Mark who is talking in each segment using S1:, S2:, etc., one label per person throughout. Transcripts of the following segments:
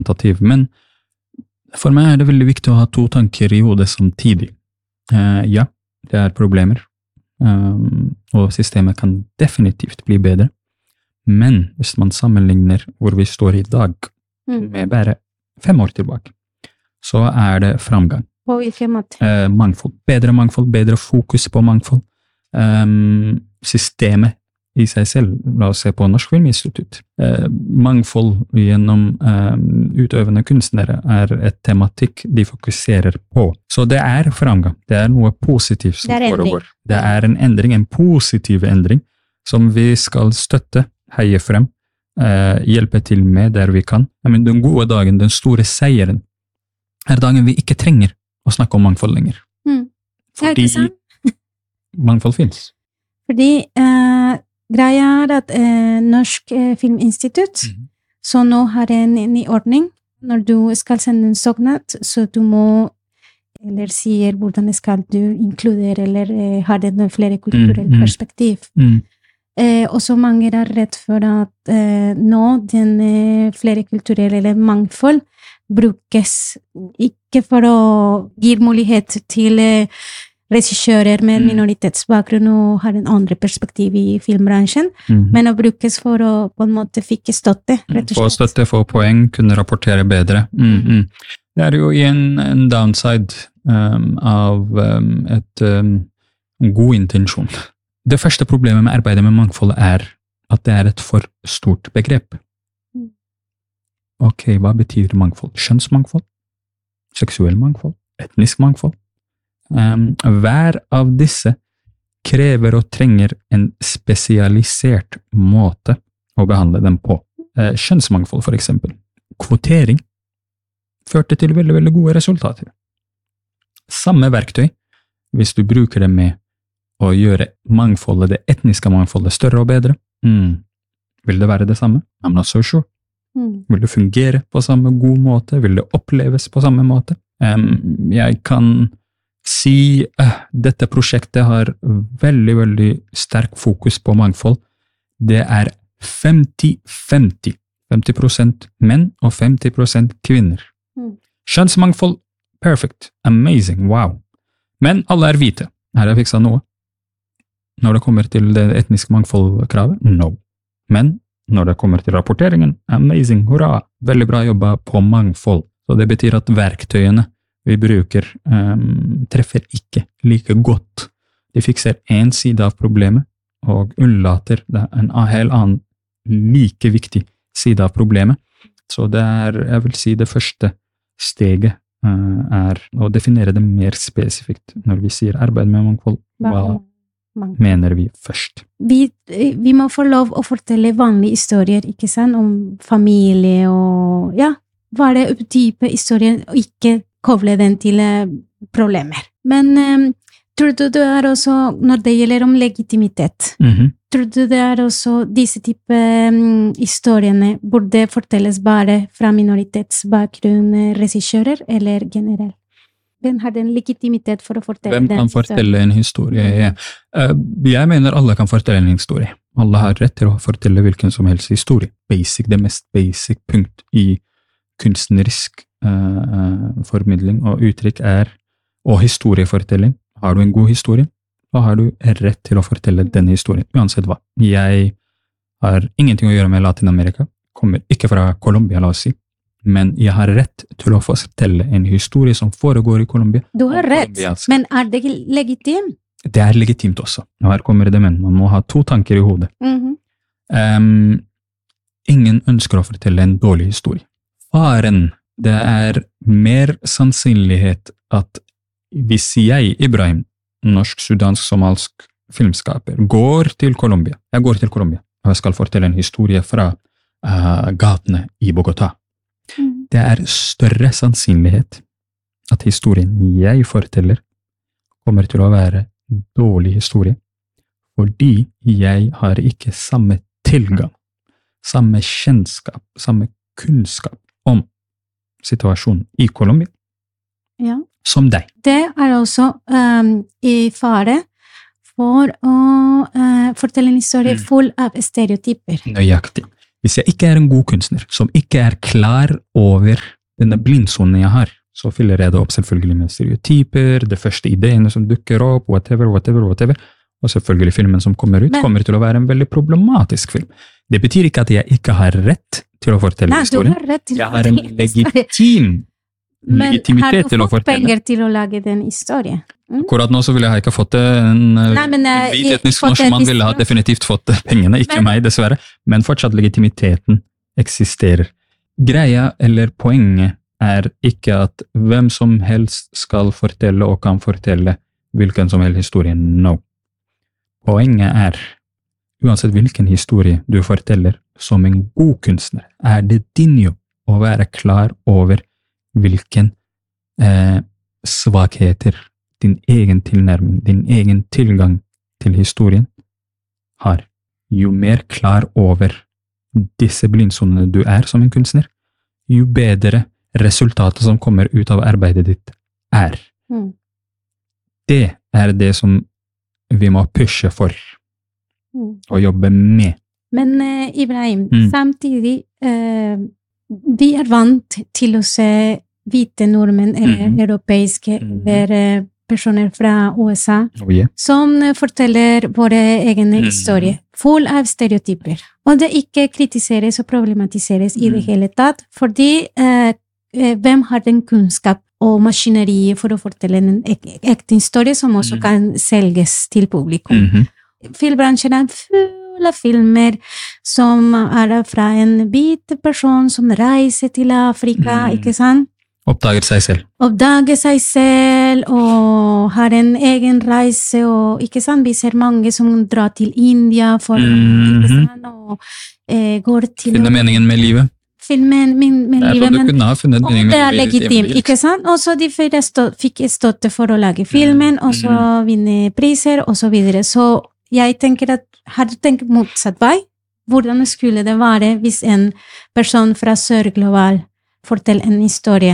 S1: representativ, men for meg det veldig viktig å ha to tanker i hodet samtidig. Ja, det problemer, og systemet kan definitivt bli bedre, men hvis man sammenligner hvor vi står i dag med bare 5 år tilbake, så det framgang.
S2: På hvilken måte?
S1: Mangfold, bedre fokus på mangfold. Systemet i seg selv, la oss se på Norsk Filminstitutt. Mangfold gjennom utøvende kunstnere et tematikk de fokuserer på. Så det framgang, det noe positivt som foregår. Det en endring, en positiv endring, som vi skal støtte, heie frem, hjelpe til med der vi kan. Men den gode dagen, den store seieren, dagen vi ikke trenger å snakke om mangfold lenger. Fordi mangfold finnes.
S2: Fordi greia at Norsk Filminstitutt, så nå har en ny ordning. Når du skal sende en søknad, så du må, eller sier hvordan skal du inkludere, eller ha det flere kulturelle perspektiv. Og så mange redd for at nå den flere kulturelle eller mangfold brukes ikke for å gi mulighet til regissører med minoritetsbakgrunn og har en andre perspektiv i filmbransjen, men å brukes for å på en måte fikk støtte, rett og slett.
S1: Få støtte, få poeng, kunne rapportere bedre. Det jo en downside av en god intensjon. Det første problemet med arbeidet med mangfold at det et for stort begrep. Ok, hva betyr mangfold? Kjønnsmangfold? Seksuell mangfold? Etnisk mangfold? Hver av disse krever og trenger en spesialisert måte å behandle dem på. Kjønnsmangfold, for eksempel. Kvotering førte til veldig, veldig gode resultater. Samme verktøy, hvis du bruker det med å gjøre mangfoldet, det etniske mangfoldet, større og bedre, vil det være det samme? I'm not so sure. Vil det fungere på samme god måte? Vil det oppleves på samme måte? Jeg kan si dette prosjektet har veldig, veldig sterk fokus på mangfold. Det 50-50. 50% menn og 50% kvinner. Kjønnsmangfold, perfect, amazing, wow. Men alle hvite. Her jeg fikset noe. Når det kommer til det etniske mangfoldkravet, no. Men når det kommer til rapporteringen, amazing, hurra, veldig bra jobba på mangfold. Så det betyr at verktøyene vi bruker treffer ikke like godt. De fikser en side av problemet, og unnlater en helt annen like viktig side av problemet. Så det jeg vil si det første steget å definere det mer spesifikt. Når vi sier arbeid med mangfold, hva mener vi først?
S2: Vi må få lov å fortelle vanlige historier, ikke sant? Om familie og, ja, hva det type historier, og ikke koble den til problemer. Men tror du det også, når det gjelder om legitimitet, tror du det også disse type historiene burde fortelles bare fra minoritetsbakgrunn regissører, eller generelt? Hvem har den legitimitet for å fortelle den?
S1: Hvem kan fortelle en historie? Jeg mener alle kan fortelle en historie. Alle har rett til å fortelle hvilken som helst historie. Basic, det mest basic punkt i kunstnerisk formidling og uttrykk og historiefortelling. Har du en god historie, da har du rett til å fortelle denne historien, uansett hva. Jeg har ingenting å gjøre med Latinamerika, kommer ikke fra Colombia, la oss si, men jeg har rett til å fortelle en historie som foregår i Colombia.
S2: Du har rett, men det legitimt?
S1: Det legitimt også. Og her kommer det, men man må ha to tanker i hodet. Ingen ønsker å fortelle en dårlig historie. Faren, det mer sannsynlighet at hvis jeg, Ibrahim, norsk-sudansk-somalsk filmskaper, går til Colombia, og jeg skal fortelle en historie fra gatene i Bogotá. Det større sannsynlighet at historien jeg forteller kommer til å være dårlig historie, fordi jeg har ikke samme tilgang, samme kjennskap, samme kunnskap om situasjonen i Colombia som deg.
S2: Det også i fare for å fortelle en historie full av stereotyper.
S1: Nøyaktig. Hvis jeg ikke er en god kunstner, som ikke er klar over denne blindsonen jeg har, så fyller jeg det opp selvfølgelig med stereotyper, de første ideene som dukker opp, whatever, og selvfølgelig filmen som kommer ut, kommer til å være en veldig problematisk film. Det betyr ikke at jeg ikke har rett til å fortelle historien.
S2: Du har rett til
S1: jeg har en legitimitet til å fortelle. Men har du fått
S2: penger til å lage den historien?
S1: Akkurat nå så ville jeg ikke fått det. En hvit etnisk norskmann ville ha definitivt fått pengene, ikke meg dessverre, men fortsatt legitimiteten eksisterer. Greia eller poenget er ikke at hvem som helst skal fortelle og kan fortelle hvilken som helst historie. No. Poenget er, uansett hvilken historie du forteller som en god kunstner, er det din jobb å være klar over hvilken svakheter din egen tilnærming, din egen tilgang til historien har. Jo mer klar over disse blindsonene du er som en kunstner, jo bedre resultatet som kommer ut av arbeidet ditt er. Det er det som vi må pushe for og jobbe med.
S2: Men Ibrahim, samtidig vi er vant til å se hvite nordmenn eller europeiske eller personer fra USA som forteller våre egne historier, full av stereotyper. Og det ikke kritiseres og problematiseres i det hele tatt, fordi hvem har den kunnskap og maskineriet for å fortelle en ekte historie som også kan selges til publikum. Filmbransjen er full av filmer som er fra en hvit person som reiser til Afrika, ikke sant?
S1: Oppdager seg selv, og har en egen reise, og ikke sant, vi ser mange som drar til India for ikke sant, og går til finne meningen med livet.
S2: Med livet, men det er legitimt, ikke sant? Og så de fikk støtte for å lage filmen, og så vinne priser, og så videre. Så jeg tenker at, har du tenkt motsatt vei? Hvordan skulle det være hvis en person fra Sør-Global forteller en historie?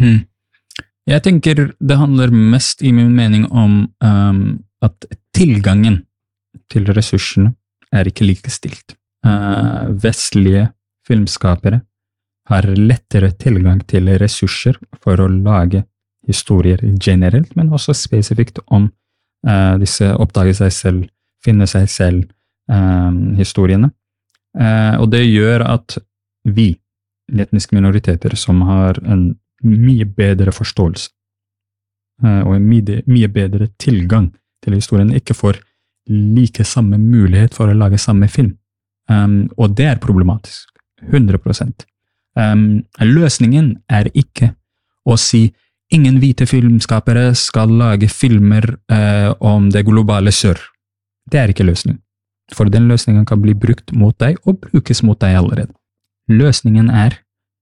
S1: Jeg tenker det handler mest i min mening om at tilgangen til ressursene er ikke likestilt. Vestlige filmskapere har lettere tilgang til ressurser for å lage historier generelt, men også spesifikt om disse oppdage seg selv, finne seg selv historiene. Og det gjør at vi, etniske minoriteter som har en mye bedre forståelse og en mye bedre tilgang til historien, ikke får like samme mulighet for å lage samme film. Og det er problematisk. 100%. Løsningen er ikke å si ingen hvite filmskapere skal lage filmer om det globale sør. Det er ikke løsningen. For den løsningen kan bli brukt mot deg og brukes mot deg allerede. Løsningen er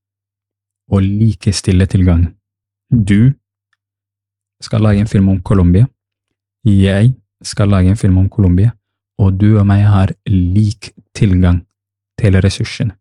S1: å likestille tilgangen. Du skal lage en film om Colombia. Jeg skal lage en film om Colombia. Og du og meg har lik tilgang til ressursene.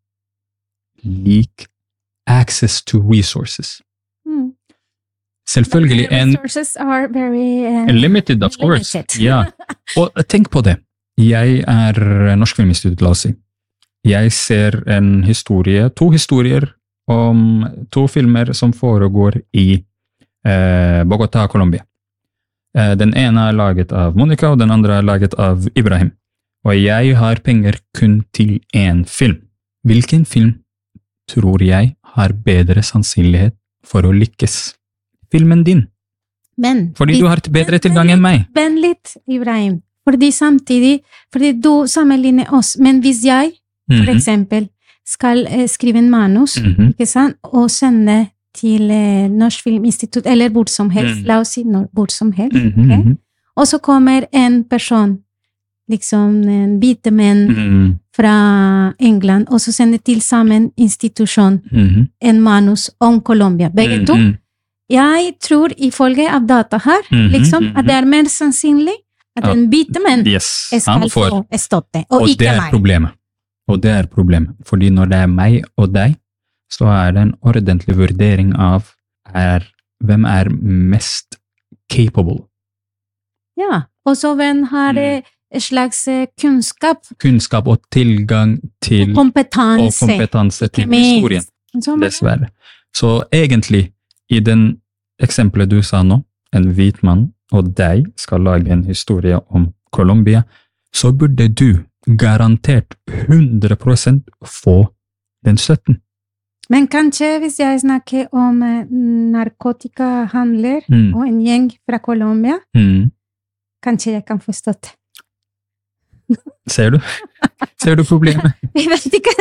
S1: Lik access to resources. Selvfølgelig
S2: resources are very
S1: limited, of course. Ja. Og tenk på det. Jeg er Norsk Filminstitutt, la oss si. Jeg ser to historier om 2 filmer som foregår i Bogotá, Colombia. Den ene er laget av Monica, og den andre er laget av Ibrahim. Og jeg har penger kun til 1 film. Hvilken film tror jeg har bedre sannsynlighet for å lykkes? Filmen din. Fordi du har bedre tilgang enn meg.
S2: Vent litt, Ibrahim. Fordi du sammenligner oss. Men hvis jeg, for eksempel, skal skrive en manus, ikke sant, og sende til Norsk Filminstitutt, eller hvor som helst, la oss si hvor som helst, okay? Og så kommer en person, liksom en hvite menn fra England, og så sender til sammen institusjon en manus om Colombia. Begge to. Jeg tror ifølge av data her, liksom, at det er mer sannsynlig at en hvite menn skal få støtte, og ikke meg.
S1: Og det er problemet, fordi når det er meg og deg, så er det en ordentlig vurdering av hvem er mest capable.
S2: Ja, og så hvem har en slags kunnskap.
S1: Kunnskap og tilgang til kompetanse til historien, dessverre. Så egentlig, i den eksempelet du sa nå, en hvit mann og deg skal lage en historie om Colombia, så burde du garantert 100% få den støtten.
S2: Men kanskje hvis jeg snakker om narkotikahandler og en gjeng fra Colombia, kanskje jeg kan få støtte.
S1: Ser du problemet?
S2: Jeg vet ikke.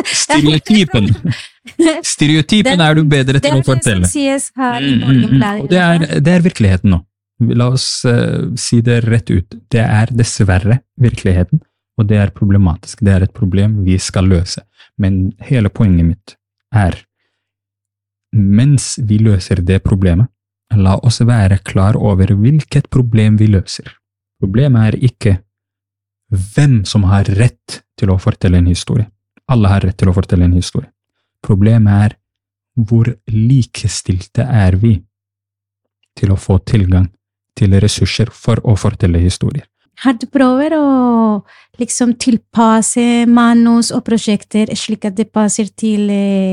S1: Stereotypen er du bedre til å fortelle.
S2: Det som sies her i Morgenbladet.
S1: Og det er virkeligheten nå. La oss si det rett ut. Det er dessverre virkeligheten, og det er problematisk. Det er et problem vi skal løse. Men hele poenget mitt er, mens vi løser det problemet, la oss være klar over hvilket problem vi løser. Problemet er ikke hvem som har rett til å fortelle en historie. Alle har rett til å fortelle en historie. Problemet er hvor likestilte er vi til å få tilgang til ressurser for å fortelle historier.
S2: Har du prøvd å liksom tilpasse manus og prosjekter slik at det passer til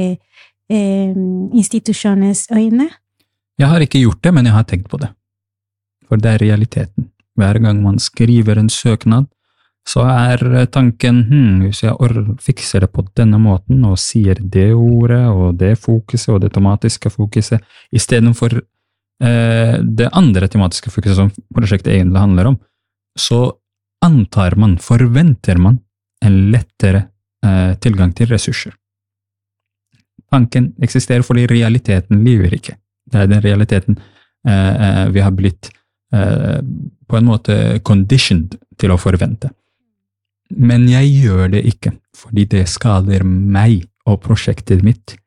S2: institusjonens øyne?
S1: Jeg har ikke gjort det, men jeg har tenkt på det. For det er realiteten. Hver gang man skriver en søknad, så er tanken, hvis jeg fikser det på denne måten, og sier det ordet, og det fokuset, og det tematiske fokuset, i stedet for det andre tematiske fokuset som prosjektet egentlig handler om, så forventer man en lettere tilgang til ressurser. Tanken eksisterer fordi realiteten lever ikke. Det er den realiteten vi har blitt på en måte conditioned til å forvente. Men jeg gjør det ikke, fordi det skader meg og prosjektet mitt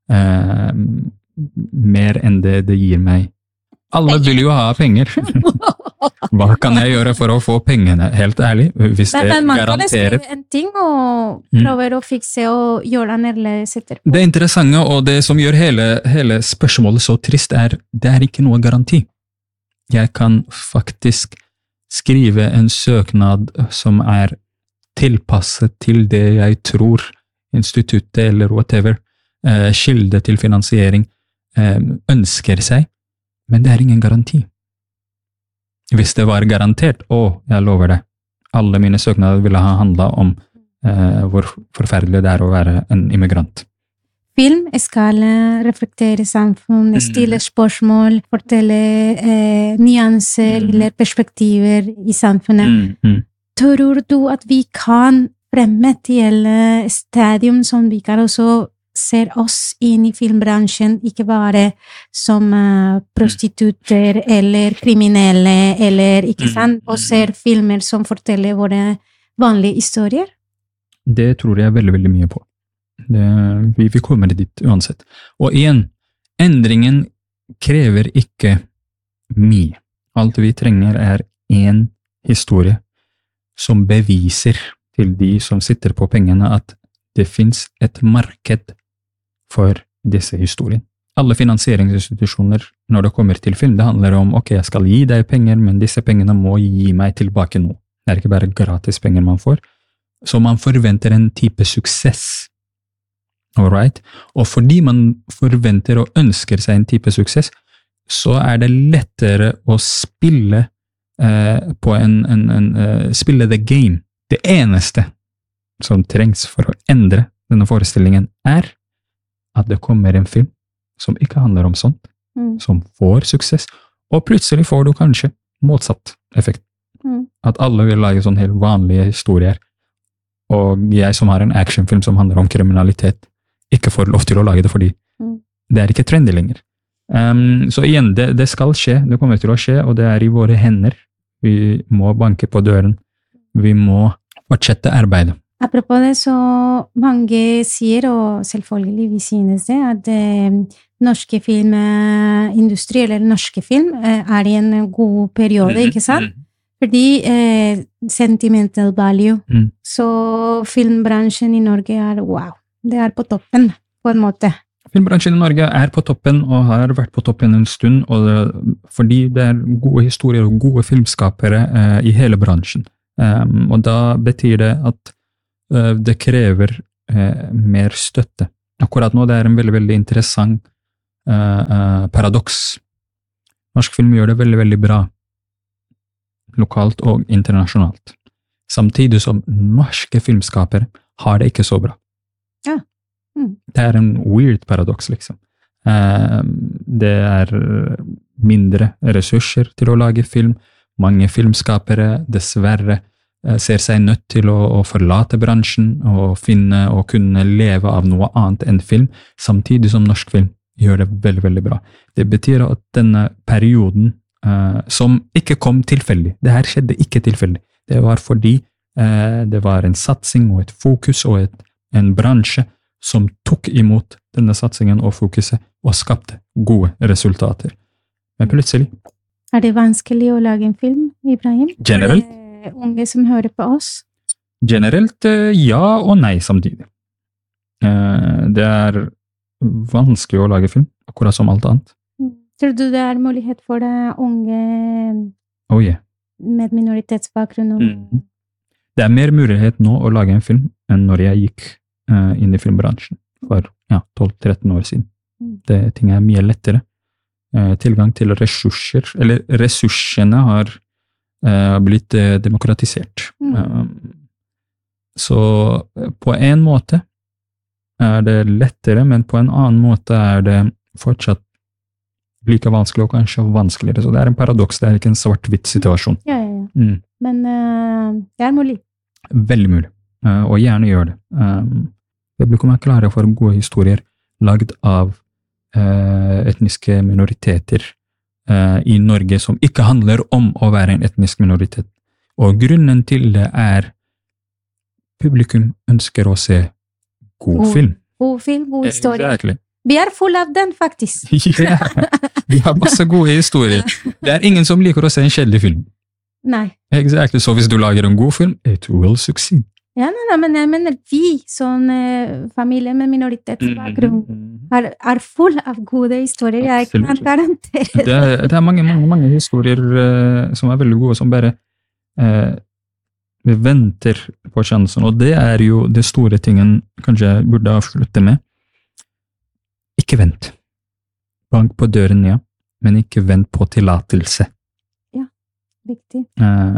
S1: mer enn det gir meg. Alle vil jo ha penger. Hva kan jeg gjøre for å få pengene, helt ærlig, hvis det garanterer?
S2: Man kan skrive en ting og prøve å fikse og gjøre annerledes etterpå.
S1: Det interessante og det som gjør hele spørsmålet så trist det er ikke noe garanti. Jeg kan faktisk skrive en søknad som er tilpasset til det jeg tror instituttet eller whatever, kilde til finansiering, ønsker seg, men det er ingen garanti. Hvis det var garantert, jeg lover deg, alle mine søknader ville ha handlet om hvor forferdelig det er å være en immigrant.
S2: Film skal reflektere samfunn, stille spørsmål, fortelle nyanser eller perspektiver i samfunnet. Tror du at vi kan fremme til stadium som vi kan også ser oss inn i filmbransjen, ikke bare som prostitutter eller kriminelle, eller ikke sant, og ser filmer som forteller våre vanlige historier?
S1: Det tror jeg veldig, veldig mye på. Vi kommer dit uansett. Og igjen, endringen krever ikke mye. Alt vi trenger er en historie som beviser til de som sitter på pengene at det finnes et marked for disse historiene. Alle finansieringsinstitusjoner, når det kommer til film, det handler om, ok, jeg skal gi deg penger, men disse pengene må gi meg tilbake nå. Det er ikke bare gratis penger man får. Så man forventer en type suksess. Alright? Og fordi man forventer og ønsker seg en type suksess, så er det lettere å spille spille the game. Det eneste som trengs for å endre denne forestillingen er at det kommer en film som ikke handler om sånt, som får suksess, og plutselig får du kanskje motsatt effekt. At alle vil lage sånne helt vanlige historier, og jeg som har en actionfilm som handler om kriminalitet, ikke får lov til å lage det fordi det er ikke trendy lenger. Så igjen, det skal skje, det kommer til å skje, og det er i våre hender. Vi må banke på døren. Vi må fortsette arbeidet.
S2: Apropos det, så mange sier, og selvfølgelig vi synes det, at norske filmindustri, eller norske film, er i en god periode, ikke sant? Fordi sentimental value. Så filmbransjen i Norge er wow. Det er på toppen, på en måte.
S1: Filmbransjen i Norge er på toppen, og har vært på toppen en stund, og fordi det er gode historier og gode filmskapere i hele bransjen. Og da betyr det at det krever mer støtte. Akkurat nå det er en veldig, veldig interessant paradoks. Norsk film gjør det veldig, veldig bra, lokalt og internasjonalt. Samtidig som norske filmskapere har det ikke så bra.
S2: Ja.
S1: Det er en weird paradoks, liksom. Det er mindre ressurser til å lage film. Mange filmskapere dessverre ser seg nødt til å forlate bransjen og finne og kunne leve av noe annet enn film, samtidig som norsk film gjør det veldig, veldig bra. Det betyr at denne perioden som ikke kom tilfeldig, det her skjedde ikke tilfeldig. Det var fordi det var en satsing og et fokus og en bransje som tok imot denne satsingen og fokuset og skapte gode resultater. Men plutselig...
S2: Er det vanskelig å lage en film, Ibrahim?
S1: Generelt?
S2: Unge som hører på oss?
S1: Generelt ja og nei samtidig. Det er vanskelig å lage film, akkurat som alt annet.
S2: Tror du det er mulighet for unge med minoritetsbakgrunn?
S1: Det er mer mulighet nå å lage en film enn når jeg gikk inn i filmbransjen for 12-13 år siden. Ting er mye lettere. Tilgang til ressurser, eller ressursene har blitt demokratisert. Så på en måte er det lettere, men på en annen måte er det fortsatt like vanskelig og kanskje vanskeligere. Så det er en paradoks, det er ikke en svart-hvitt situasjon.
S2: Ja. Men det er mulig.
S1: Veldig mulig, og gjerne gjør det. Publikum er klare for gode historier lagd av etniske minoriteter i Norge som ikke handler om å være en etnisk minoritet. Og grunnen til det er publikum ønsker å se god film.
S2: God film, god historie.
S1: Exactly.
S2: Vi er full av den, faktisk.
S1: Ja, vi har masse gode historier. Det er ingen som liker å se en kjedelig film.
S2: Nei.
S1: Exactly, så hvis du lager en god film, it will succeed.
S2: Ja, men jeg mener vi som familie med minoritetsbakgrunn er full av gode historier. Jeg kan garantere det.
S1: Det er mange historier som er veldig gode, som bare vi venter på sjansen, og det er jo det store tingen kanskje jeg burde avslutte med. Ikke vent. Bank på døren, ja, men ikke vent på tillatelse.
S2: Ja, viktig.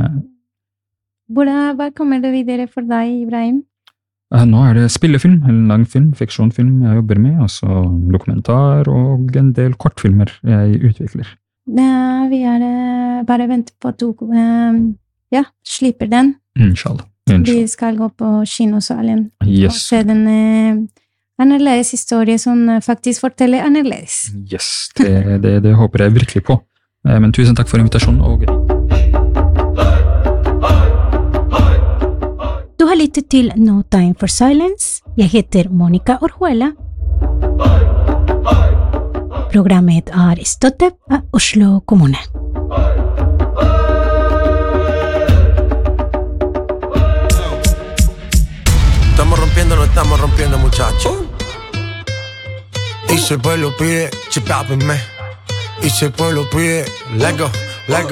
S2: Hva kommer det videre for deg, Ibrahim?
S1: Nå er det spillefilm, en lang film, fiksjonfilm jeg jobber med, altså dokumentar og en del kortfilmer jeg utvikler.
S2: Vi er bare venter på at du slipper den.
S1: Inshallah.
S2: Vi skal gå på kinosalen
S1: og
S2: se den annerledes historie som faktisk forteller annerledes.
S1: Yes, det håper jeg virkelig på. Men tusen takk for invitasjonen, og
S2: Du har lyttet til No Time for Silence. Jeg heter Monica Orjuela. Programmet er støttet av Oslo kommune.
S3: Estamos rompiendo, no estamos rompiendo, muchachos. Y si el pueblo pide, chipápenme. Y si el pueblo pide, let go.